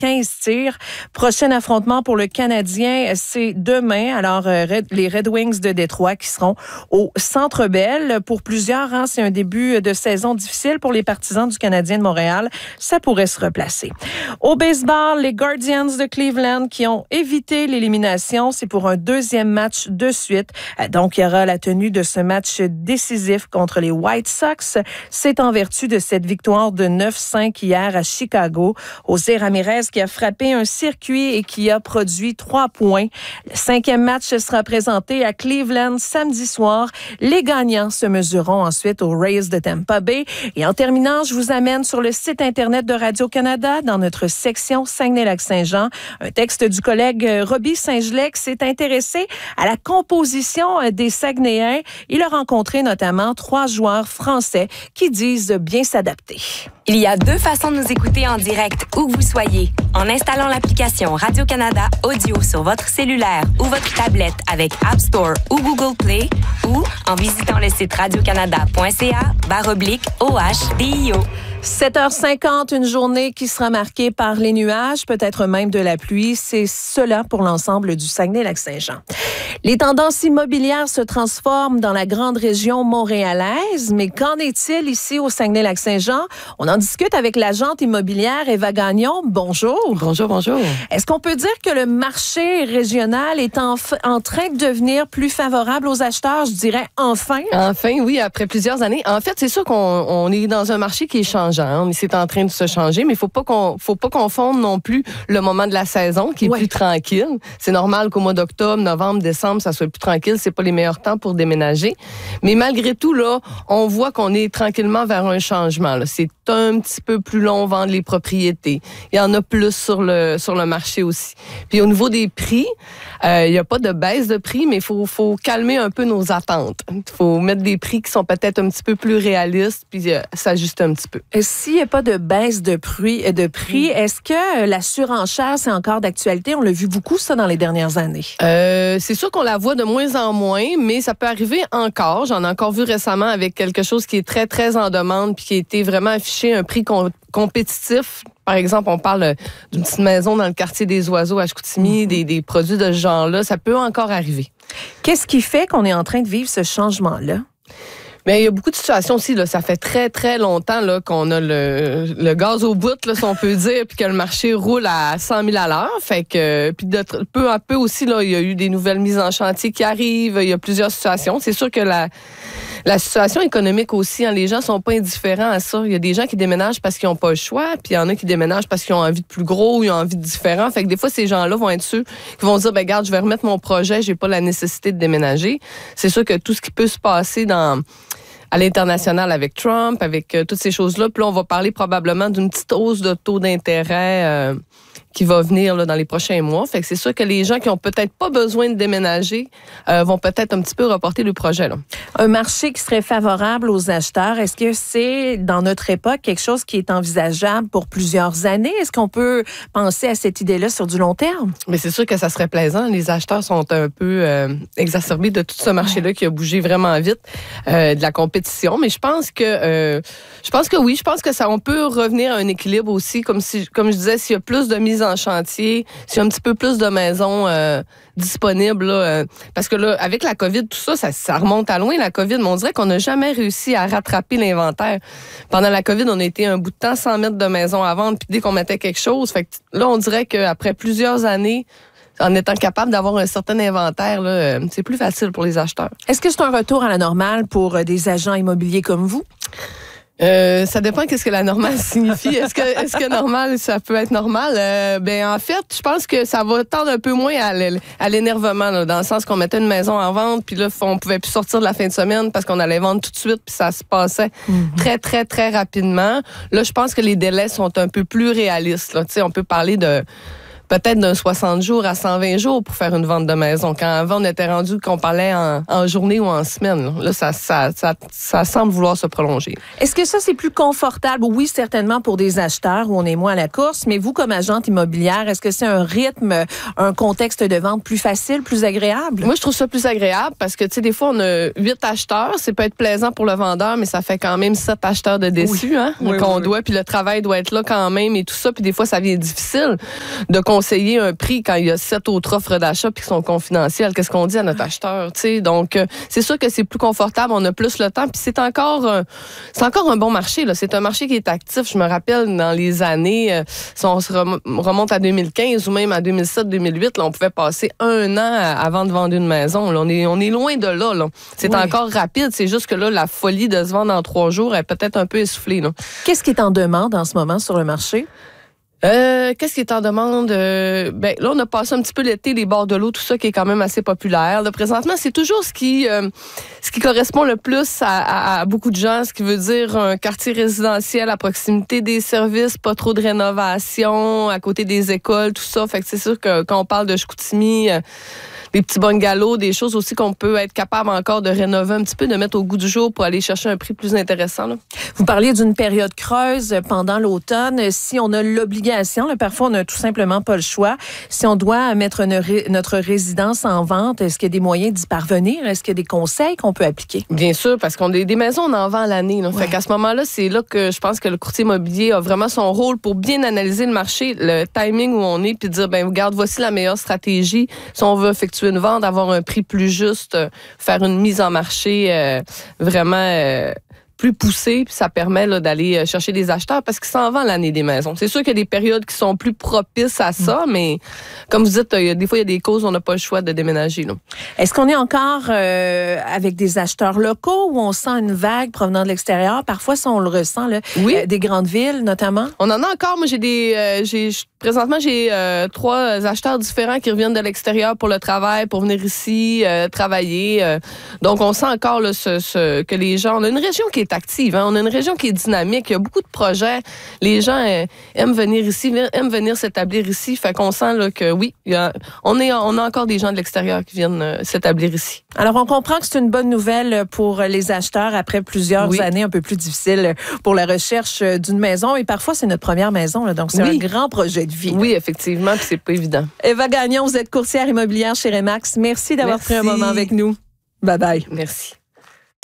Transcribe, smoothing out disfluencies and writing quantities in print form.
15 tirs. Prochain affrontement pour le Canadien, c'est demain. Alors, les Red Wings de Détroit qui seront au Centre Bell. Pour plusieurs, c'est un début de saison difficile pour les partisans du Canadien de Montréal. Ça pourrait se replacer. Au baseball, les Guardians de Cleveland qui ont évité l'élimination. C'est pour un deuxième match de suite. Donc, il y aura la tenue de ce match décisif contre les White Sox. C'est en vertu de cette victoire de 9-5 hier à Chicago. José Ramirez qui a frappé un circuit et qui a produit 3 points. Le 5e match sera présenté à Cleveland samedi soir. Les gagnants se mesureront ensuite aux Rays de Tampa Bay. Et en terminant, je vous amène sur le site Internet de Radio-Canada dans notre section Saguenay-Lac-Saint-Jean. Un texte du collègue Roby Saint-Gelais qui s'est intéressé à la composition des Saguenayens. Il a rencontré notamment 3 joueurs français qui disent bien s'adapter. Il y a 2 façons de nous écouter en direct où que vous soyez. En installant l'application Radio-Canada Audio sur votre cellulaire ou votre tablette avec App Store ou Google Play ou en visitant le site radiocanada.ca/OHDIO. 7h50, une journée qui sera marquée par les nuages, peut-être même de la pluie. C'est cela pour l'ensemble du Saguenay-Lac-Saint-Jean. Les tendances immobilières se transforment dans la grande région montréalaise, mais qu'en est-il ici au Saguenay-Lac-Saint-Jean? On en discute avec l'agente immobilière Eva Gagnon. Bonjour. Bonjour, bonjour. Est-ce qu'on peut dire que le marché régional est en train de devenir plus favorable aux acheteurs? Je dirais enfin. Enfin, oui, après plusieurs années. En fait, c'est sûr qu'on est dans un marché qui est changeant. C'est en train de se changer, mais il faut pas confondre non plus le moment de la saison qui est plus tranquille. C'est normal qu'au mois d'octobre, novembre, décembre, ça soit plus tranquille. C'est pas les meilleurs temps pour déménager. Mais malgré tout, là, on voit qu'on est tranquillement vers un changement. Là. C'est un petit peu plus long vendre les propriétés. Il y en a plus sur le marché aussi. Puis au niveau des prix, il y a pas de baisse de prix, mais il faut calmer un peu nos attentes. Il faut mettre des prix qui sont peut-être un petit peu plus réalistes puis s'ajuster un petit peu. S'il n'y a pas de baisse de prix, est-ce que la surenchère, c'est encore d'actualité? On l'a vu beaucoup, ça, dans les dernières années. C'est sûr qu'on la voit de moins en moins, mais ça peut arriver encore. J'en ai encore vu récemment avec quelque chose qui est très, très en demande puis qui a été vraiment affiché un prix compétitif. Par exemple, on parle d'une petite maison dans le quartier des Oiseaux à Chicoutimi, des produits de ce genre-là. Ça peut encore arriver. Qu'est-ce qui fait qu'on est en train de vivre ce changement-là? Mais il y a beaucoup de situations aussi. Là, ça fait très, très longtemps là, qu'on a le gaz au bout, là, si on peut dire, puis que le marché roule à 100 000 à l'heure. Fait que, puis peu à peu aussi, là, il y a eu des nouvelles mises en chantier qui arrivent. Il y a plusieurs situations. C'est sûr que la situation économique aussi, les gens sont pas indifférents à ça. Il y a des gens qui déménagent parce qu'ils n'ont pas le choix, puis il y en a qui déménagent parce qu'ils ont envie de plus gros ou ils ont envie de différent. Fait que des fois, ces gens-là vont être ceux qui vont dire, regarde, je vais remettre mon projet, j'ai pas la nécessité de déménager. C'est sûr que tout ce qui peut se passer à l'international avec Trump, avec toutes ces choses-là, puis là, on va parler probablement d'une petite hausse de taux d'intérêt qui va venir là, dans les prochains mois. Fait que c'est sûr que les gens qui ont peut-être pas besoin de déménager vont peut-être un petit peu reporter le projet. Là. Un marché qui serait favorable aux acheteurs, est-ce que c'est, dans notre époque, quelque chose qui est envisageable pour plusieurs années? Est-ce qu'on peut penser à cette idée-là sur du long terme? Mais c'est sûr que ça serait plaisant. Les acheteurs sont un peu exacerbés de tout ce marché-là qui a bougé vraiment vite, de la compétition. Mais je pense que oui, je pense que ça, on peut revenir à un équilibre aussi, comme je disais, s'il y a plus de mise en chantier, s'il y a un petit peu plus de maisons disponibles, là, parce que là, avec la COVID, tout ça remonte à loin, la COVID, mais on dirait qu'on n'a jamais réussi à rattraper l'inventaire. Pendant la COVID, on a été un bout de temps sans mettre de maison à vendre, puis dès qu'on mettait quelque chose, fait que là, on dirait qu'après plusieurs années, en étant capable d'avoir un certain inventaire, là, c'est plus facile pour les acheteurs. Est-ce que c'est un retour à la normale pour des agents immobiliers comme vous? Ça dépend qu'est-ce que la normale signifie. Est-ce que normal, ça peut être normal? En fait, je pense que ça va tendre un peu moins à l'énervement, là, dans le sens qu'on mettait une maison en vente, puis là, on pouvait plus sortir de la fin de semaine parce qu'on allait vendre tout de suite, puis ça se passait très, très, très rapidement. Là, je pense que les délais sont un peu plus réalistes. Là. On peut parler de peut-être d'un 60 jours à 120 jours pour faire une vente de maison. Quand avant, on était rendu qu'on parlait en journée ou en semaine. Là, ça semble vouloir se prolonger. Est-ce que ça, c'est plus confortable? Oui, certainement pour des acheteurs où on est moins à la course, mais vous, comme agente immobilière, est-ce que c'est un rythme, un contexte de vente plus facile, plus agréable? Moi, je trouve ça plus agréable parce que, tu sais, des fois, on a 8 acheteurs. C'est peut être plaisant pour le vendeur, mais ça fait quand même 7 acheteurs de déçus, hein, qu'on doit. Puis le travail doit être là quand même et tout ça. Puis des fois, ça devient difficile de conseiller un prix quand il y a 7 autres offres d'achat puis qui sont confidentielles. Qu'est-ce qu'on dit à notre acheteur, tu sais? Donc, c'est sûr que c'est plus confortable. On a plus le temps. Puis c'est encore un bon marché, là. C'est un marché qui est actif. Je me rappelle, dans les années, si on se remonte à 2015 ou même à 2007-2008, là, on pouvait passer 1 an avant de vendre une maison. Là. On est loin de là. C'est encore rapide. C'est juste que là, la folie de se vendre en 3 jours est peut-être un peu essoufflée. Là. Qu'est-ce qui est en demande en ce moment sur le marché? Qu'est-ce qui est en demande? Là, on a passé un petit peu l'été, les bords de l'eau, tout ça qui est quand même assez populaire. Là, présentement, c'est toujours ce qui correspond le plus à beaucoup de gens, ce qui veut dire un quartier résidentiel à proximité des services, pas trop de rénovation, à côté des écoles, tout ça. Fait que c'est sûr que quand on parle de Chicoutimi, des petits bungalows, des choses aussi qu'on peut être capable encore de rénover un petit peu, de mettre au goût du jour pour aller chercher un prix plus intéressant. Là. Vous parliez d'une période creuse pendant l'automne. Si on a l'obligation, là, parfois on n'a tout simplement pas le choix. Si on doit mettre notre résidence en vente, est-ce qu'il y a des moyens d'y parvenir? Est-ce qu'il y a des conseils qu'on peut appliquer? Bien sûr, parce qu'on a des maisons, on en vend l'année. Là. Ouais. Fait qu'à ce moment-là, c'est là que je pense que le courtier immobilier a vraiment son rôle pour bien analyser le marché, le timing où on est, puis dire, regarde, voici la meilleure stratégie. Si on veut effectuer une vente, avoir un prix plus juste, faire une mise en marché vraiment plus poussée, puis ça permet là, d'aller chercher des acheteurs parce qu'ils s'en vendent l'année des maisons. C'est sûr qu'il y a des périodes qui sont plus propices à ça, mais comme vous dites, des fois, il y a des causes où on n'a pas le choix de déménager. Là. Est-ce qu'on est encore avec des acheteurs locaux ou on sent une vague provenant de l'extérieur? Parfois, ça, on le ressent, là, des grandes villes notamment. On en a encore. Moi, présentement, j'ai 3 acheteurs différents qui reviennent de l'extérieur pour le travail, pour venir ici travailler. Donc, on sent encore là, que les gens... On a une région qui est active. Hein? On a une région qui est dynamique. Il y a beaucoup de projets. Les gens aiment venir ici, aiment venir s'établir ici. Fait qu'on sent là, que oui, on a encore des gens de l'extérieur qui viennent s'établir ici. Alors, on comprend que c'est une bonne nouvelle pour les acheteurs après plusieurs années un peu plus difficiles pour la recherche d'une maison. Et parfois, c'est notre première maison. Là, donc, c'est un grand projet de vie. Oui, effectivement, puis c'est pas évident. Eva Gagnon, vous êtes courtière immobilière chez Remax. Merci d'avoir pris un moment avec nous. Bye bye. Merci.